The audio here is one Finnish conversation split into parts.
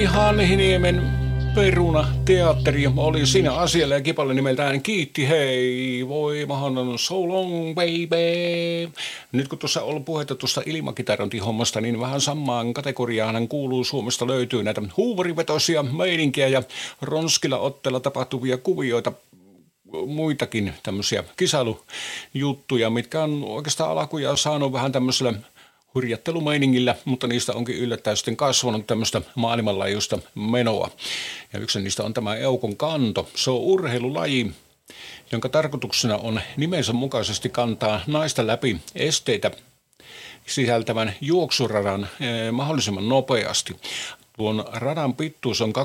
Ari Hanhiniemen Peruna-teatteri oli siinä asialla ja kipalle nimeltään Kiitti hei, voimahan on so long baby. Nyt kun tuossa on ollut puhetta tuosta ilmakitarointihommasta, niin vähän samaan kategoriaan kuuluu Suomesta löytyy näitä huumorivetoisia meininkiä ja ronskilla otteella tapahtuvia kuvioita. Muitakin tämmöisiä kisailujuttuja, mitkä on oikeastaan alkuja saanut vähän tämmöisellä hurjattelumeiningillä, mutta niistä onkin yllättäen sitten kasvanut tämmöistä maailmanlaajuista menoa. Ja yksi niistä on tämä eukon kanto. Se on urheilulaji, jonka tarkoituksena on nimensä mukaisesti kantaa naista läpi esteitä sisältävän juoksuradan mahdollisimman nopeasti. Tuon radan pituus on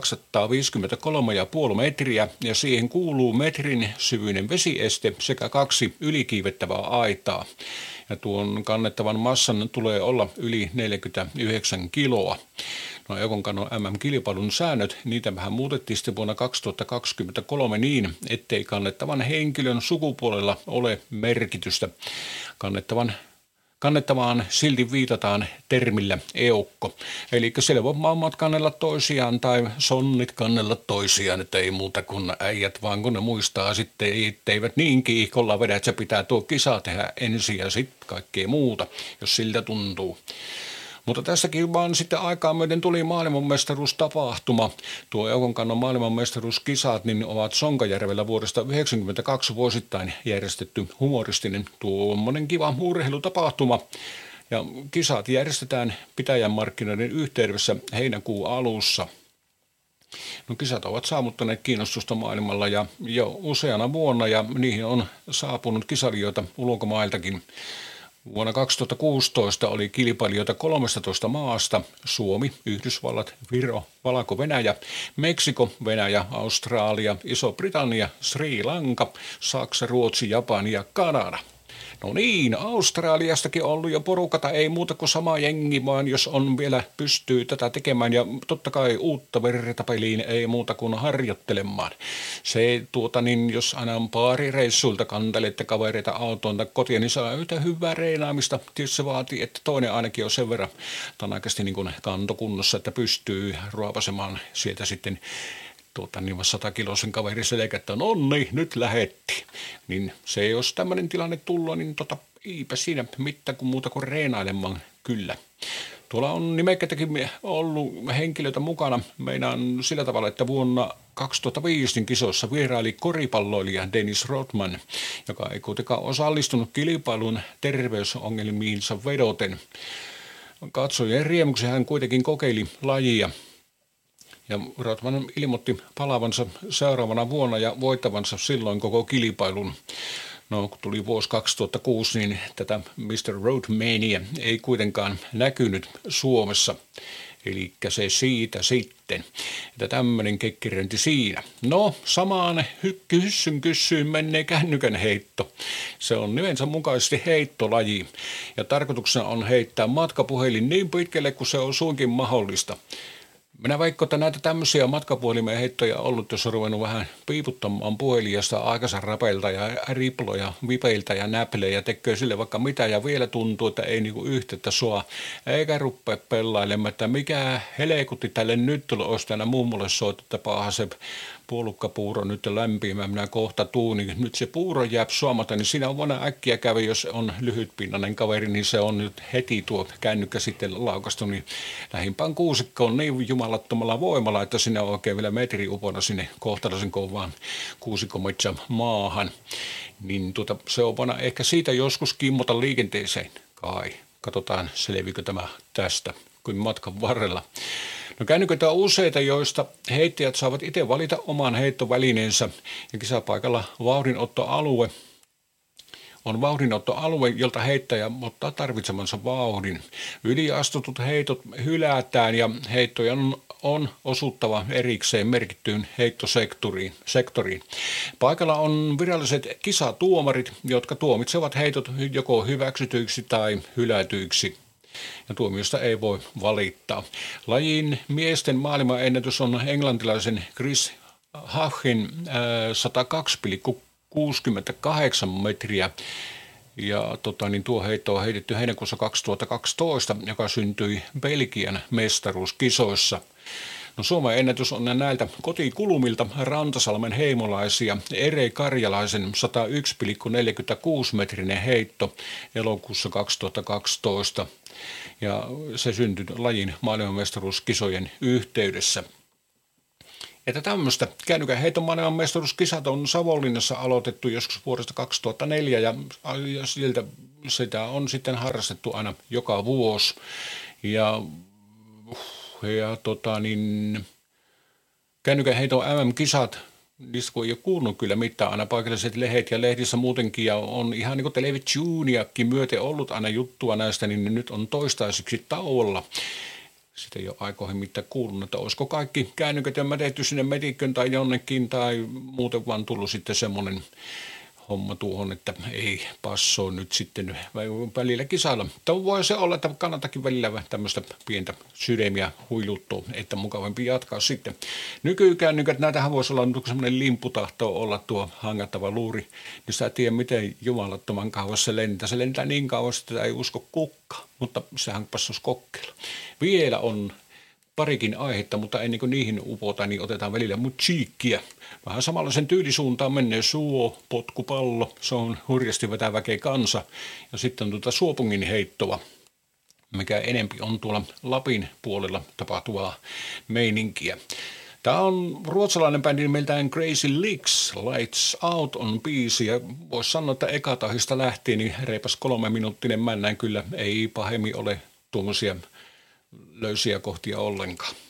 253,5 metriä ja siihen kuuluu metrin syvyinen vesieste sekä 2 ylikiivettävää aitaa. Ja tuon kannettavan massan tulee olla yli 49 kiloa. No Eukonkannon MM-kilpailun säännöt, niitä vähän muutettiin sitten vuonna 2023 niin, ettei kannettavan henkilön sukupuolella ole merkitystä. Kannettavaan silti viitataan termillä eukko. Eli siellä voi mammat kannella toisiaan tai sonnit kannella toisiaan, että ei muuta kuin äijät, vaan kun ne muistaa sitten, etteivät niin kiihkolla vedä, että se pitää tuo kisa tehdä ensin ja sitten kaikkea muuta, jos siltä tuntuu. Mutta tässäkin vaan sitten aikaa myöten tuli maailmanmestaruustapahtuma. Tuo Eukonkannon maailmanmestaruuskisat niin ovat Sonkajärvellä vuodesta 1992 vuosittain järjestetty humoristinen tuommoinen kiva urheilutapahtuma. Ja kisat järjestetään pitäjän markkinoiden yhteydessä heinäkuun alussa. No, kisat ovat saavuttaneet kiinnostusta maailmalla ja jo useana vuonna ja niihin on saapunut kisailijoita ulkomailtakin. Vuonna 2016 oli kilpailijoita 13 maasta: Suomi, Yhdysvallat, Viro, Valko-Venäjä, Meksiko, Venäjä, Australia, Iso-Britannia, Sri Lanka, Saksa, Ruotsi, Japani ja Kanada. No niin, Australiastakin on ollut jo porukata, ei muuta kuin sama jengi, vaan jos on vielä pystyy tätä tekemään ja totta kai uutta verta peliin, ei muuta kuin harjoittelemaan. Se jos aina on paarireissuilta kantelette kavereita autoon tai kotiin, niin saa yhtä hyvää reinaamista. Tietysti se vaatii, että toinen ainakin on sen verran tanaisesti niin kuin kantokunnossa, että pystyy ruopasemaan sieltä sitten 100-kiloisen kaveri selkä, että nonni, nyt lähetti. Niin se, jos tämmöinen tilanne tullut, niin eipä siinä mitään kuin muuta kuin reenailemaan kyllä. Tuolla on nimekkäitäkin ollut henkilöitä mukana. Meinaan sillä tavalla, että vuonna 2005 kisoissa vieraili koripalloilija Dennis Rodman, joka ei kuitenkaan osallistunut kilpailun terveysongelmiinsa vedoten. Katsojien riemuksi hän kuitenkin kokeili lajia. Ja Rodman ilmoitti palaavansa seuraavana vuonna ja voittavansa silloin koko kilpailun. No, kun tuli vuosi 2006, niin tätä Mr. Roadmania ei kuitenkaan näkynyt Suomessa. Eli se siitä sitten, että tämmöinen kekkeröinti siinä. No, samaan hyssyn kyssyyn menee kännykän heitto. Se on nimensä mukaisesti heittolaji. Ja tarkoituksena on heittää matkapuhelin niin pitkälle kuin se on suinkin mahdollista. Minä veikkaan, että näitä tämmöisiä matkapuhelimien heittoja on ollut, jos on ruvennut vähän piiputtamaan puhelijasta aikansa rapeilta ja riploja, vipeiltä ja näplejä ja tekee sille vaikka mitä ja vielä tuntuu, että ei niinku yhteyttä sua eikä rupea pelailemaan, että mikä helekutti tälle nyt olisi tänä mummulle soittu, että paha se puolukkapuuro nyt lämpimään, minä kohta tuun, niin nyt se puuro jää suomata, niin siinä on vuonna äkkiä kävi, jos on lyhytpinnainen kaveri, niin se on nyt heti tuo kännykkä sitten laukastu, niin lähimpään kuusikkoon niin jumalattomalla voimalla, että sinne on oikein vielä metri upona sinne kohtalaisen kovaan kuusikkometsän maahan, niin se on vuonna ehkä siitä joskus kimmota liikenteeseen kai. Katsotaan, selviikö tämä tästä kuin matkan varrella. No, kännyköitä on useita, joista heittäjät saavat itse valita oman heittovälineensä ja kisapaikalla vauhdinottoalue on vauhdinottoalue, jolta heittäjä ottaa tarvitsemansa vauhdin. Yliastutut heitot hylätään ja heittoja on osuttava erikseen merkittyyn heittosektoriin. Paikalla on viralliset kisatuomarit, jotka tuomitsevat heitot joko hyväksytyiksi tai hylätyiksi. Ja tuomiosta ei voi valittaa. Lajin miesten maailmanennätys on englantilaisen Chris Hachin 102,68 metriä. Ja tuo heitto on heitetty heinäkuussa 2012, joka syntyi Belgian mestaruuskisoissa. No Suomen ennätys on näiltä kotikulmilta Rantasalmen heimolaisia Ere Karjalaisen 101,46 metrinen heitto elokuussa 2012 ja se syntyi lajin maailmanmestaruuskisojen yhteydessä. Että tämmöistä kännykän heiton maailmanmestaruuskisat on Savonlinnassa aloitettu joskus vuodesta 2004 ja siltä sitä on sitten harrastettu aina joka vuosi. Ja kännykän heiton MM-kisat, niistä kun ei ole kuullut kyllä mitään, aina paikalliset lehdet ja lehdissä muutenkin, ja on ihan niin kuin televisioniakin myöten ollut aina juttua näistä, niin nyt on toistaiseksi tauolla. Sitä ei ole aikoihin mitään kuullut, että olisiko kaikki kännykät ja mätetty sinne metikköön tai jonnekin, tai muuten vaan tullut sitten semmoinen homma tuohon, että ei passoo nyt sitten välillä kisailla. Mutta voi se olla, että kannattakin välillä tämmöistä pientä sydämiä huiluttua, että mukavampi jatkaa sitten. Nykykännykät, näitähän voisi olla nyt semmoinen limpu tahtoo olla tuo hangattava luuri, niin sä tiedä miten jumalattoman kauas se lentää. Se lentää niin kauas, että ei usko kukka, mutta sehän passaisi kokeilla. Vielä on parikin aihetta, mutta ennen kuin niihin upota, niin otetaan välillä musiikkia. Vähän samanlaisen tyylisuuntaan menee suo, potkupallo, se on hurjasti vetäväkeä kansa. Ja sitten on suopungin heittoa, mikä enempi on tuolla Lapin puolella tapahtuvaa meininkiä. Tämä on ruotsalainen bändi nimeltään Crazy Leaks, Lights Out on biisi, ja voisi sanoa, että ekatahista lähtien, niin reipas 3-minuuttinen männään kyllä ei pahemmin ole tuommoisia löysiä kohtia ollenkaan.